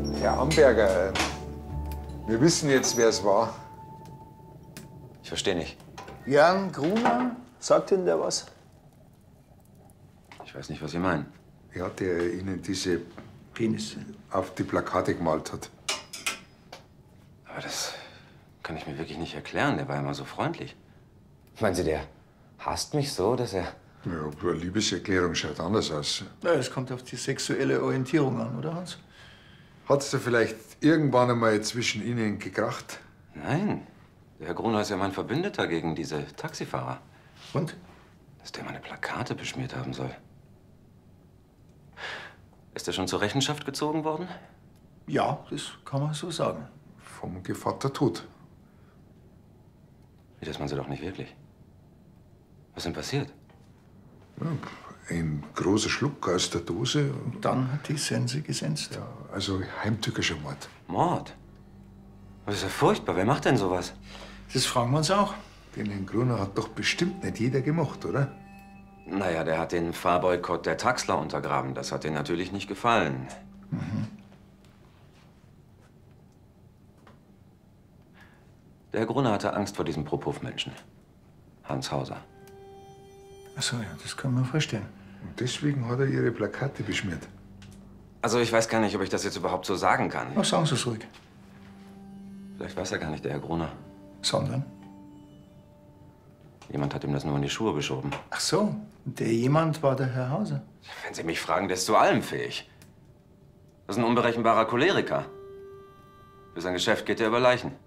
Herr Amberger, wir wissen jetzt, wer es war. Ich verstehe nicht. Jan Gruner? Sagt Ihnen der was? Ich weiß nicht, was Sie meinen. Ja, der Ihnen diese Penisse auf die Plakate gemalt hat. Aber das kann ich mir wirklich nicht erklären. Der war immer so freundlich. Meinen Sie, der hasst mich so, dass er... Ja, eine Liebeserklärung schaut anders aus. Ja, es kommt auf die sexuelle Orientierung an, oder Hans? Hat es da vielleicht irgendwann einmal zwischen Ihnen gekracht? Nein. Der Herr Gruner ist ja mein Verbündeter gegen diese Taxifahrer. Und? Dass der meine Plakate beschmiert haben soll. Ist er schon zur Rechenschaft gezogen worden? Ja, das kann man so sagen. Vom Gevatter tot. Wie, das meinen Sie doch nicht wirklich. Was ist denn passiert? Ja, ein großer Schluck aus der Dose. Und dann hat die Sense gesenzt. Ja, also heimtückischer Mord. Mord? Das ist ja furchtbar. Wer macht denn sowas? Das fragen wir uns auch. Den Herrn Gruner hat doch bestimmt nicht jeder gemacht, oder? Naja, der hat den Fahrboykott der Taxler untergraben. Das hat denen natürlich nicht gefallen. Der Herr Gruner hatte Angst vor diesem Pro-Puff-Menschen. Hans Hauser. Ach so, ja, das können wir verstehen. Und deswegen hat er Ihre Plakate beschmiert. Also ich weiß gar nicht, ob ich das jetzt überhaupt so sagen kann. Ach, sagen Sie es ruhig. Vielleicht weiß er gar nicht, der Herr Gruner. Sondern? Jemand hat ihm das nur in die Schuhe geschoben. Ach so, der jemand war der Herr Hauser. Wenn Sie mich fragen, der ist zu allem fähig. Das ist ein unberechenbarer Choleriker. Für sein Geschäft geht er über Leichen.